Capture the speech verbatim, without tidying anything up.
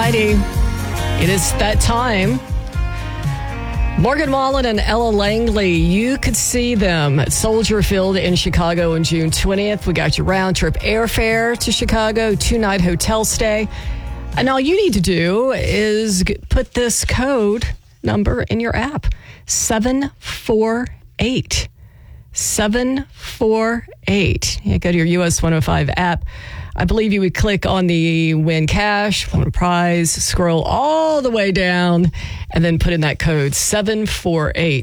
righty. It is that time. Morgan Wallen and Ella Langley, you could see them at Soldier Field in Chicago on June twentieth. We got your round-trip airfare to Chicago, two-night hotel stay. And all you need to do is put this code number in your app, seven four eight. seven four eight. Yeah, go to your U S one oh five app. I believe you would click on the win cash, win a prize, scroll all the way down, and then put in that code seven four eight.